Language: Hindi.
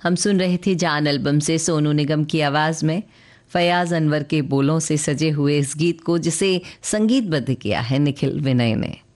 हम सुन रहे थे जान एल्बम से सोनू निगम की आवाज़ में फयाज अनवर के बोलों से सजे हुए इस गीत को, जिसे संगीतबद्ध किया है निखिल विनय ने।